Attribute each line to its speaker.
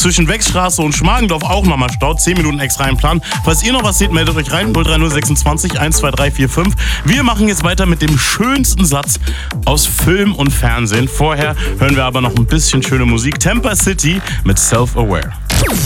Speaker 1: Zwischen Wechstraße und Schmargendorf auch nochmal Stau. 10 Minuten extra im Plan. Falls ihr noch was seht, meldet euch rein. 03026 12345. Wir machen jetzt weiter mit dem schönsten Satz aus Film und Fernsehen. Vorher hören wir aber noch ein bisschen schöne Musik. Tampa City mit Self-Aware.